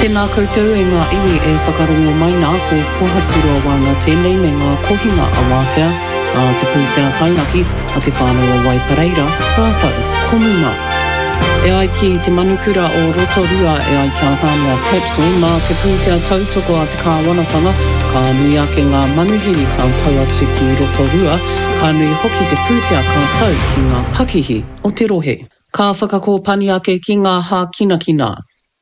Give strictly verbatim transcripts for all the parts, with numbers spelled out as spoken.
Tēnā koutou e ngā iwi e whakarongo mai nā ko pohaturua wanga tēnei me ngā kohinga a wātea, a te pūtea tainaki, a te whānau a Waipareira, rātau, komuma. E ai ki te manukura o Rotorua e ai kia hānua Tapsoi, mā te pūtea tautoko a te kāwanatanga, ka nui ake ngā manuhiri ka tau atu ki Rotorua, ka nui hoki te pūtea ka tau ki ngā pakihi o te rohe. Ka whakakōpani ake ki ngā hā kina kina.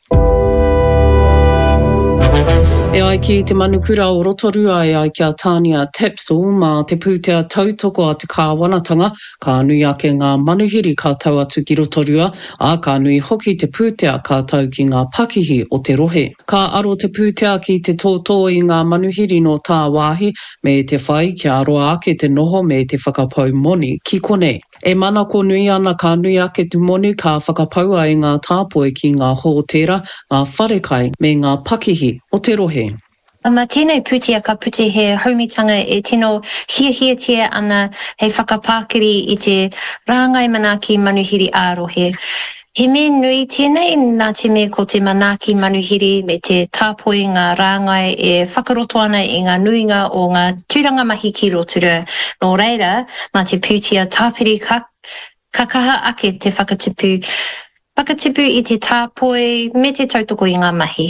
E ai ki te manukura o Rotorua e ai kia tānia Tapsoi, mā te pūtea tautoko a te kāwanatanga, ka nui ake ngā manuhiri ka tau atu ki Rotorua, a ka nui hoki te pūtea ka tau ki ngā pakihi o te rohe. Ka aro te pūtea ki te tōtō i ngā manuhiri no tā wāhi, me te whai kia aroa ake te noho me te whakapau moni ki konei. E mana ko nui ana ka nui ake te moni ka whakapaua i ngā tāpoe ki ngā hōtera, ngā wharekai me ngā pakihi o te rohe. Ma tēnei pūtea ka puti he haumitanga e tino hiahiatia ana hei whakapākiri i te rāngai manaki manuhiri ārohe. He me nui tēnei nā te me ko te manaki manuhiri me te tāpoi ngā rāngai e whakaroto ana i ngā nuinga o ngā tūranga mahi ki Rotorua. Nō reira, mā te pūtea tāpiri ka, ka kaha ake te whakatipu, whakatipu i te tāpoi me te tautoko i ngā mahi.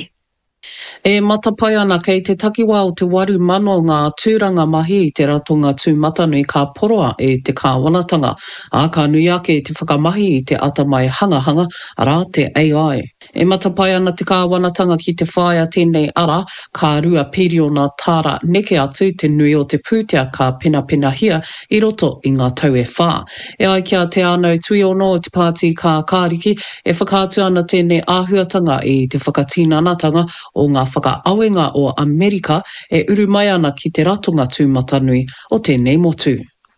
E matapai ana kei te takiwa o te waru mano ngā tūranga mahi i te ratonga tūmatanui ka poroa e te kāwanatanga, a ka nui ake te whakamahi i te atamai hangahanga ara te A I. E matapai ana te kāwanatanga ki te whaia tēnei ara, ka rua piri o ngā tāra neke atu te nui o te pūtea ka pena pena hia i roto i ngā tau e whā. E ai kia te anau tui ono o te pāti ka kāriki, e whakātu ana tēnei āhuatanga i te whakatinanatanga o ngā whakaawenga o Amerika e uru mai ana ki te ratonga tūmatanui o tēnei motu.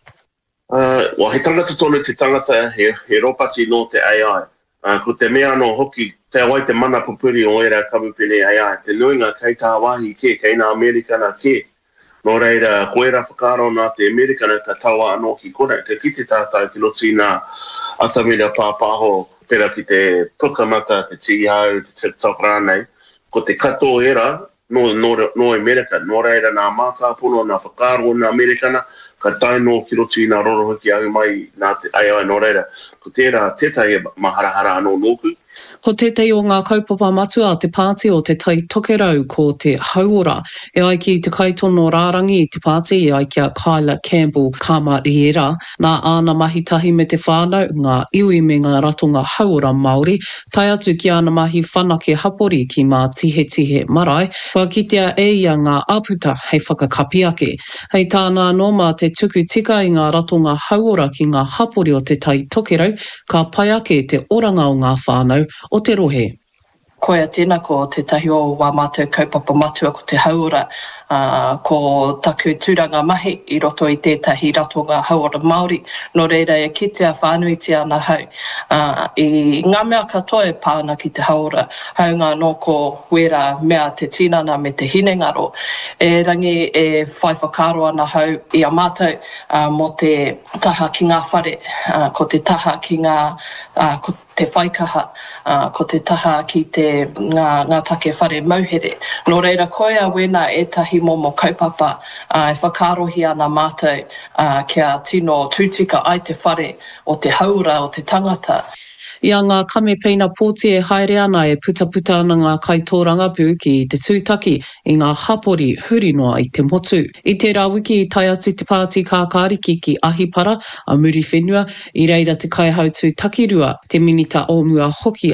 Uh, wa he tangata tonu te tangata he, he ropati no te A I. Uh, ko te mea no hoki te awai te mana pupuri o era kamupene A I. Te nuinga kei tā wahi ke, kei nā Amerika na ke. Nō reira, ko era whakaro nā te Amerika na ka tawa anō ki kore. Te kite tātou ki lotu i nā atamira pāpāho pera ki te pukamata, te tigihau, te TikTok rānei. Ko te kato era, no, no, no Amerika, no reira nā mātāpono, nā whakaro nā Amerikana, ka tai no ki rotu i nā rorohiki au mai nā te A I no reira. Ko tērā tētai maharahara anō nōku. Ko tētei o ngā kaupapa matua te pāti o te tai tokerau ko te hauora. E ai ki te kaitono rārangi i te pāti e ai kia Kyla Campbell Kamariera. Nā āna mahi tahi me te whānau, ngā iwi me ngā ratonga hauora Māori. Tai atu ki āna mahi whanake hapori ki mā tihe tihe marae. Kua kitea e ia ngā aputa hei whakakapi ake. Hei tāna no mā te tuku tika i ngā ratonga hauora ki ngā hapori o te tai tokerau, ka pai ake te oranga o ngā whānau o te rohe. Koia tēnā ko te tahi o wā mātou kaupapa matua ko te hauora, uh, ko taku tūranga mahi i roto i tētahi ratonga hauora Māori. Nō reira e kitea whānuitia ana hau. Uh, I ngā mea katoa e pāna ki te hauora, haunga no ko wera mea te tinana me te hinengaro. E rangi e whai whakaro ana hau i a mātou uh, mo te taha ki ngā whare, uh, ko te taha ki ngā, uh, ko te whaikaha, uh, ko te taha ki te ngā, ngā take whare mauhere. Nō reira koia wena e tahi momo kaupapa uh, e whakarohi ana mātou uh, kia tino tūtika ai te whare o te haura o te tangata. Ia ngā kamepeina pōti e haere ana e putaputa ana ngā kaitōranga pū ki te tūtaki i ngā hapori huri noa i te motu. I tērā wiki i tai atu te pāti kākāriki ki Ahipara, a muri whenua, i reira te kaihau tū takirua, te minita o mua hoki